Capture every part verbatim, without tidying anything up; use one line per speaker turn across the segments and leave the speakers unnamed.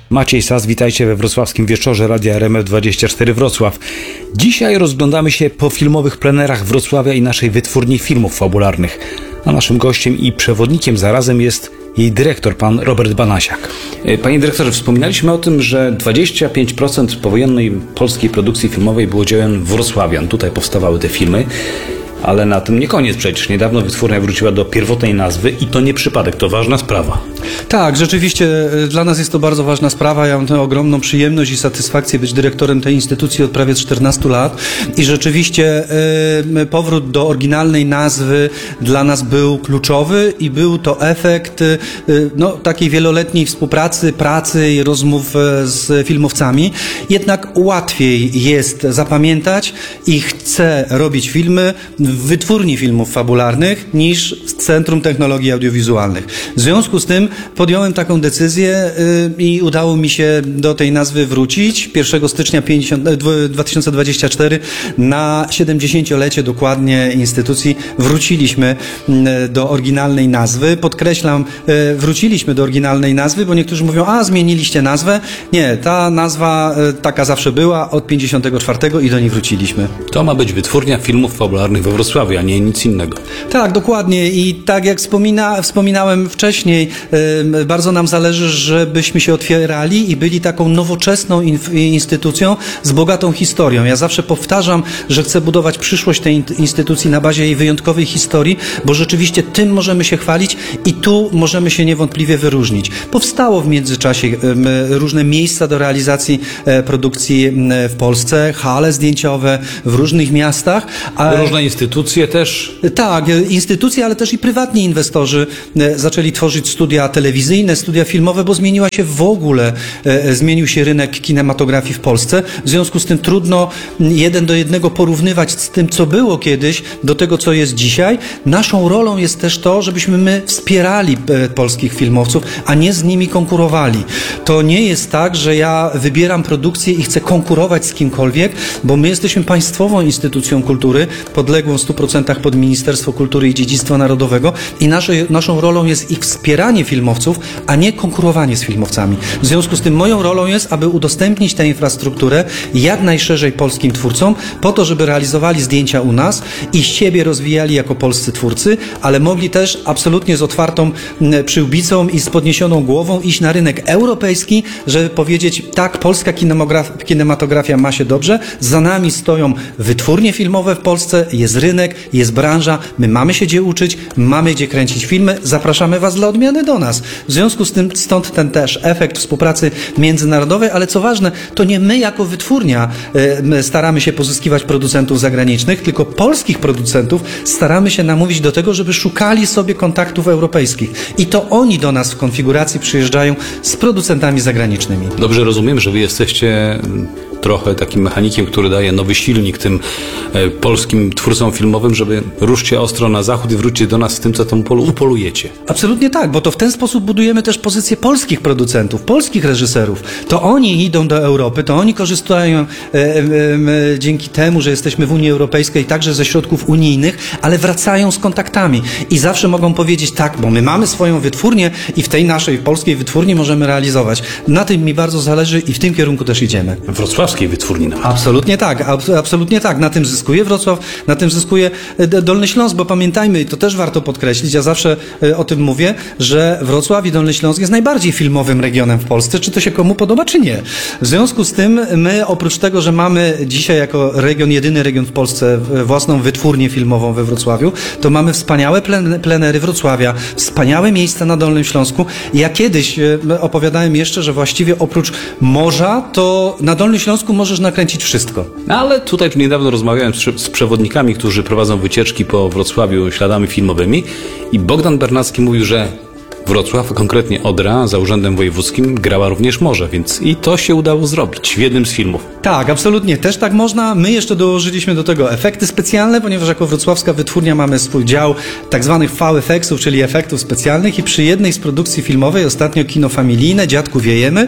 Maciej Sas, witajcie we wrocławskim wieczorze Radia R M F dwadzieścia cztery Wrocław. Dzisiaj rozglądamy się po filmowych plenerach Wrocławia i naszej wytwórni filmów fabularnych. A naszym gościem i przewodnikiem zarazem jest jej dyrektor, pan Robert Banasiak. Panie dyrektorze, wspominaliśmy o tym, że dwadzieścia pięć procent powojennej polskiej produkcji filmowej było dziełem wrocławian. Tutaj powstawały te filmy. Ale na tym nie koniec przecież. Niedawno wytwórnia wróciła do pierwotnej nazwy i to nie przypadek, to ważna sprawa.
Tak, rzeczywiście dla nas jest to bardzo ważna sprawa. Ja mam tę ogromną przyjemność i satysfakcję być dyrektorem tej instytucji od prawie czternastu lat i rzeczywiście y, powrót do oryginalnej nazwy dla nas był kluczowy i był to efekt y, no, takiej wieloletniej współpracy, pracy i rozmów y, z filmowcami. Jednak łatwiej jest zapamiętać i chcę robić filmy w wytwórni filmów fabularnych niż w Centrum Technologii Audiowizualnych. W związku z tym podjąłem taką decyzję yy, i udało mi się do tej nazwy wrócić. pierwszego stycznia dwa tysiące dwudziestego czwartego na siedemdziesięciolecie dokładnie instytucji wróciliśmy yy, do oryginalnej nazwy. Podkreślam, yy, wróciliśmy do oryginalnej nazwy, bo niektórzy mówią, a zmieniliście nazwę. Nie, ta nazwa yy, taka zawsze była od pięćdziesiątego czwartego i do niej wróciliśmy.
To ma być wytwórnia filmów fabularnych we Wrocławiu, a nie nic innego. Tak,
dokładnie i tak jak wspomina, wspominałem wcześniej, yy, bardzo nam zależy, żebyśmy się otwierali i byli taką nowoczesną instytucją z bogatą historią. Ja zawsze powtarzam, że chcę budować przyszłość tej instytucji na bazie jej wyjątkowej historii, bo rzeczywiście tym możemy się chwalić i tu możemy się niewątpliwie wyróżnić. Powstało w międzyczasie yy, różne miejsca do realizacji yy, produkcji yy, w Polsce, hale zdjęciowe w różnych miastach.
A różne instytucje też?
Tak, instytucje, ale też i prywatni inwestorzy zaczęli tworzyć studia telewizyjne, studia filmowe, bo zmieniła się w ogóle, zmienił się rynek kinematografii w Polsce. W związku z tym trudno jeden do jednego porównywać z tym, co było kiedyś, do tego, co jest dzisiaj. Naszą rolą jest też to, żebyśmy my wspierali polskich filmowców, a nie z nimi konkurowali. To nie jest tak, że ja wybieram produkcję i chcę konkurować z kimkolwiek, bo my jesteśmy państwową instytucją kultury, podległą w stu procentach pod Ministerstwo Kultury i Dziedzictwa Narodowego i nasze, naszą rolą jest ich wspieranie filmowców, a nie konkurowanie z filmowcami. W związku z tym moją rolą jest, aby udostępnić tę infrastrukturę jak najszerzej polskim twórcom, po to, żeby realizowali zdjęcia u nas i siebie rozwijali jako polscy twórcy, ale mogli też absolutnie z otwartą przyłbicą i z podniesioną głową iść na rynek europejski, żeby powiedzieć, tak, polska kinematografia ma się dobrze, za nami stoją wytwórnie filmowe w Polsce, jest rynek, jest branża, my mamy się gdzie uczyć, mamy gdzie kręcić filmy, zapraszamy Was dla odmiany do nas. W związku z tym stąd ten też efekt współpracy międzynarodowej, ale co ważne, to nie my jako wytwórnia y, staramy się pozyskiwać producentów zagranicznych, tylko polskich producentów staramy się namówić do tego, żeby szukali sobie kontaktów europejskich. I to oni do nas w konfiguracji przyjeżdżają z producentami zagranicznymi.
Dobrze rozumiem, że Wy jesteście trochę takim mechanikiem, który daje nowy silnik tym e, polskim twórcom filmowym, żeby ruszcie ostro na zachód i wróćcie do nas z tym, co tam polu upolujecie.
Absolutnie tak, bo to w ten sposób budujemy też pozycję polskich producentów, polskich reżyserów. To oni idą do Europy, to oni korzystają e, e, e, dzięki temu, że jesteśmy w Unii Europejskiej, także ze środków unijnych, ale wracają z kontaktami i zawsze mogą powiedzieć tak, bo my mamy swoją wytwórnię i w tej naszej polskiej wytwórni możemy realizować. Na tym mi bardzo zależy i w tym kierunku też idziemy.
Wrocławskiej wytwórni nawet.
Absolutnie tak, ab, absolutnie tak. Na tym zyskuje Wrocław, na tym zyskuje Dolny Śląsk, bo pamiętajmy, i to też warto podkreślić, ja zawsze o tym mówię, że Wrocław i Dolny Śląsk jest najbardziej filmowym regionem w Polsce, czy to się komu podoba, czy nie. W związku z tym my, oprócz tego, że mamy dzisiaj jako region, jedyny region w Polsce własną wytwórnię filmową we Wrocławiu, to mamy wspaniałe plen, plenery Wrocławia, wspaniałe miejsca na Dolnym Śląsku. Ja kiedyś opowiadałem jeszcze, że właściwie oprócz morza, to na Dolnym Śląsku możesz nakręcić wszystko.
Ale tutaj niedawno rozmawiałem z, z przewodnikami, którzy prowadzą wycieczki po Wrocławiu śladami filmowymi i Bogdan Bernacki mówił, że Wrocław, konkretnie Odra, za urzędem wojewódzkim grała również morze, więc i to się udało zrobić w jednym z filmów.
Tak, absolutnie, też tak można. My jeszcze dołożyliśmy do tego efekty specjalne, ponieważ jako wrocławska wytwórnia mamy swój dział tak zwanych V F X-ów, czyli efektów specjalnych i przy jednej z produkcji filmowej, ostatnio kino familijne, Dziadku wiejemy,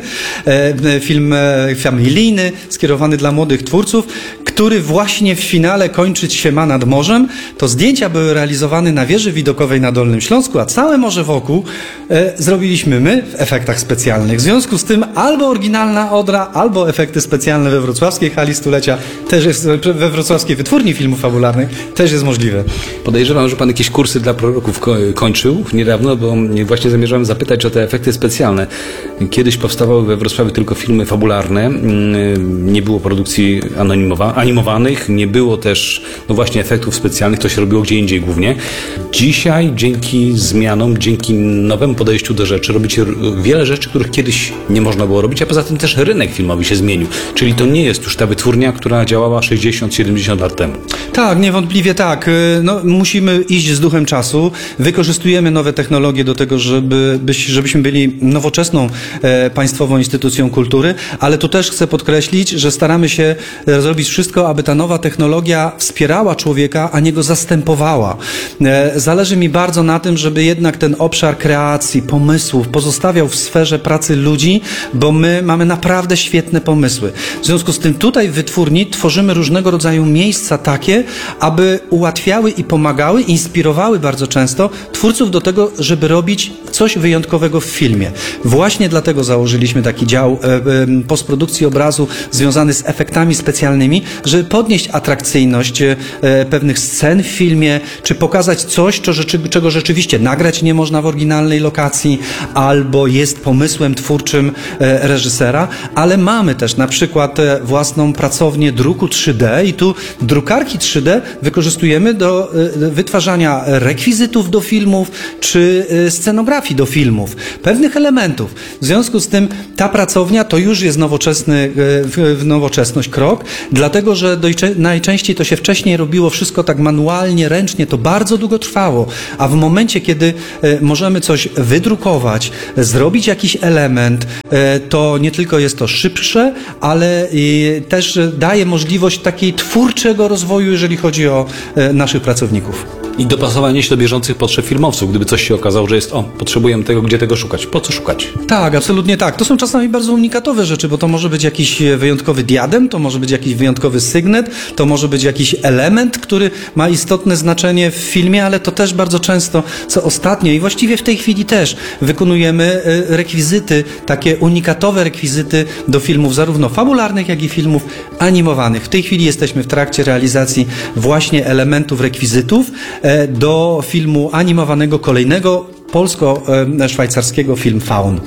e, film e, familijny, skierowany dla młodych twórców, który właśnie w finale kończyć się ma nad morzem, to zdjęcia były realizowane na wieży widokowej na Dolnym Śląsku, a całe morze wokół e, zrobiliśmy my w efektach specjalnych. W związku z tym albo oryginalna Odra, albo efekty specjalne we wrocławskiej hali stulecia, też jest, we wrocławskiej wytwórni filmów fabularnych, też jest możliwe.
Podejrzewam, że pan jakieś kursy dla proroków ko- kończył niedawno, bo właśnie zamierzałem zapytać o te efekty specjalne. Kiedyś powstawały we Wrocławiu tylko filmy fabularne, nie było produkcji anonimowa- animowanych, nie było też, no właśnie, efektów specjalnych, to się robiło gdzie indziej głównie. Dzisiaj dzięki zmianom, dzięki nowemu podejściu do rzeczy robicie wiele rzeczy, których kiedyś nie można było robić, a poza tym też rynek filmowy się zmienił. Czyli to nie jest już ta wytwórnia, która działała sześćdziesiąt siedemdziesiąt lat temu.
Tak, niewątpliwie tak. No, musimy iść z duchem czasu. Wykorzystujemy nowe technologie do tego, żeby, byś, żebyśmy byli nowoczesną e, państwową instytucją kultury, ale tu też chcę podkreślić, że staramy się zrobić wszystko, aby ta nowa technologia wspierała człowieka, a nie go zastępowała. E, zależy mi bardzo na tym, żeby jednak ten obszar kreacji, pomysłów pozostawiał w sferze pracy ludzi, bo my mamy naprawdę świetne pomysły. W związku z tym tutaj w wytwórni tworzymy różnego rodzaju miejsca takie, aby ułatwiały i pomagały, inspirowały bardzo często twórców do tego, żeby robić coś wyjątkowego w filmie. Właśnie dlatego założyliśmy taki dział e, e, postprodukcji obrazu związany z efektami specjalnymi, żeby podnieść atrakcyjność e, pewnych scen w filmie, czy pokazać coś, co rzeczy, czego rzeczywiście nagrać nie można w oryginalnej lokacji, albo jest pomysłem twórczym e, reżysera, ale mamy też na przykład e, własną pracownię druku trzy D i tu drukarki trzy D wykorzystujemy do e, wytwarzania rekwizytów do filmów, czy e, scenografii do filmów, pewnych elementów. W związku z tym ta pracownia to już jest nowoczesny, e, w, w nowoczesność krok, dlatego, że dojcze, najczęściej to się wcześniej robiło wszystko tak manualnie, ręcznie, to bardzo długo trwało, a w momencie, kiedy e, możemy coś wydrukować, zrobić jakiś element, e, to nie tylko jest to szybsze, ale e, też daje możliwość takiej twórczego rozwoju, jeżeli chodzi o e, naszych pracowników.
I dopasowanie się do bieżących potrzeb filmowców. Gdyby coś się okazało, że jest, o, potrzebujemy tego, gdzie tego szukać. Po co szukać?
Tak, absolutnie tak. To są czasami bardzo unikatowe rzeczy, bo to może być jakiś wyjątkowy diadem, to może być jakiś wyjątkowy sygnet, to może być jakiś element, który ma istotne znaczenie w filmie, ale to też bardzo często, co ostatnio i właściwie w tej chwili też wykonujemy rekwizyty, takie unikatowe rekwizyty do filmów zarówno fabularnych, jak i filmów animowanych. W tej chwili jesteśmy w trakcie realizacji właśnie elementów rekwizytów do filmu animowanego kolejnego polsko-szwajcarskiego Film Faun.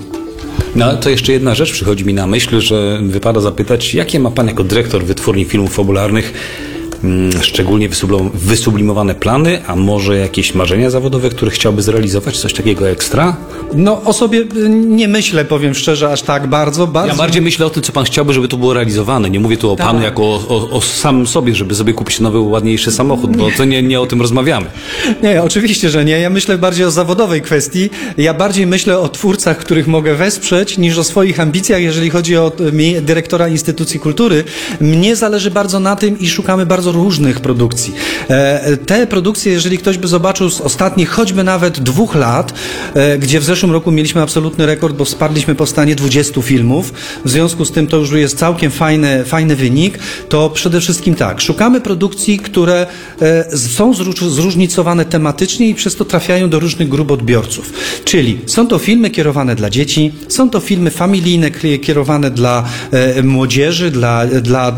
No to jeszcze jedna rzecz przychodzi mi na myśl, że wypada zapytać, jakie ma pan jako dyrektor wytwórni filmów fabularnych szczególnie wysublimowane plany, a może jakieś marzenia zawodowe, które chciałby zrealizować? Coś takiego ekstra?
No o sobie nie myślę, powiem szczerze, aż tak bardzo. bardzo...
Ja bardziej myślę o tym, co pan chciałby, żeby to było realizowane. Nie mówię tu o
tak.
panu jako o, o, o samym sobie, żeby sobie kupić nowy, ładniejszy samochód, bo to nie, nie o tym rozmawiamy.
Nie, oczywiście, że nie. Ja myślę bardziej o zawodowej kwestii. Ja bardziej myślę o twórcach, których mogę wesprzeć, niż o swoich ambicjach, jeżeli chodzi o mnie, dyrektora instytucji kultury. Mnie zależy bardzo na tym i szukamy bardzo różnych produkcji. Te produkcje, jeżeli ktoś by zobaczył z ostatnich choćby nawet dwóch lat, gdzie w zeszłym roku mieliśmy absolutny rekord, bo wsparliśmy powstanie dwudziestu filmów, w związku z tym to już jest całkiem fajny, fajny wynik, to przede wszystkim tak, szukamy produkcji, które są zróżnicowane tematycznie i przez to trafiają do różnych grup odbiorców. Czyli są to filmy kierowane dla dzieci, są to filmy familijne kierowane dla młodzieży, dla, dla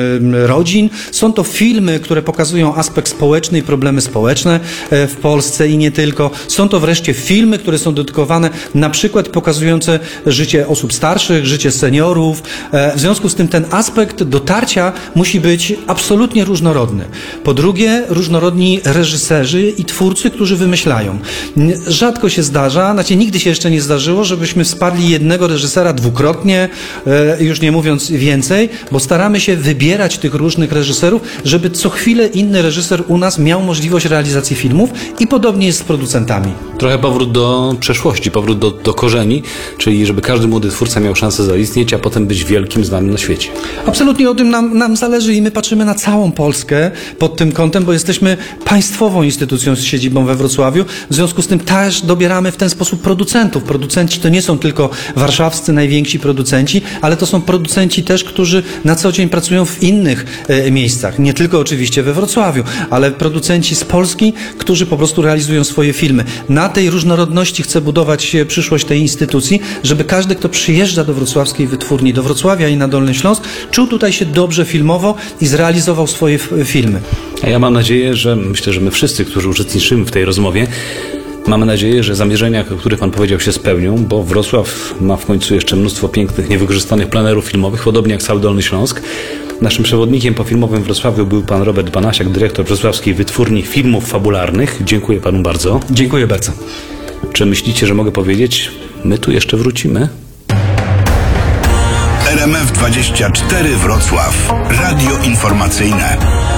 rodzin, są to filmy, które pokazują aspekt społeczny i problemy społeczne w Polsce i nie tylko. Są to wreszcie filmy, które są dedykowane na przykład pokazujące życie osób starszych, życie seniorów. W związku z tym ten aspekt dotarcia musi być absolutnie różnorodny. Po drugie, różnorodni reżyserzy i twórcy, którzy wymyślają. Rzadko się zdarza, znaczy nigdy się jeszcze nie zdarzyło, żebyśmy wsparli jednego reżysera dwukrotnie, już nie mówiąc więcej, bo staramy się wybierać tych różnych reżyserów, żeby co chwilę inny reżyser u nas miał możliwość realizacji filmów i podobnie jest z producentami.
Trochę powrót do przeszłości, powrót do, do korzeni, czyli żeby każdy młody twórca miał szansę zaistnieć, a potem być wielkim, znanym na świecie.
Absolutnie o tym nam, nam zależy i my patrzymy na całą Polskę pod tym kątem, bo jesteśmy państwową instytucją z siedzibą we Wrocławiu, w związku z tym też dobieramy w ten sposób producentów. Producenci to nie są tylko warszawscy najwięksi producenci, ale to są producenci też, którzy na co dzień pracują w innych e, miejscach. Nie tylko oczywiście we Wrocławiu, ale producenci z Polski, którzy po prostu realizują swoje filmy. Na tej różnorodności chcę budować przyszłość tej instytucji, żeby każdy, kto przyjeżdża do wrocławskiej wytwórni, do Wrocławia i na Dolny Śląsk, czuł tutaj się dobrze filmowo i zrealizował swoje f- filmy.
A ja mam nadzieję, że myślę, że my wszyscy, którzy uczestniczymy w tej rozmowie, mamy nadzieję, że zamierzenia, o których Pan powiedział, się spełnią, bo Wrocław ma w końcu jeszcze mnóstwo pięknych, niewykorzystanych plenerów filmowych, podobnie jak cały Dolny Śląsk. Naszym przewodnikiem po filmowym Wrocławiu był Pan Robert Banasiak, dyrektor Wrocławskiej Wytwórni Filmów Fabularnych. Dziękuję Panu bardzo.
Dziękuję bardzo.
Czy myślicie, że mogę powiedzieć, my tu jeszcze wrócimy?
R M F dwadzieścia cztery Wrocław. Radio informacyjne.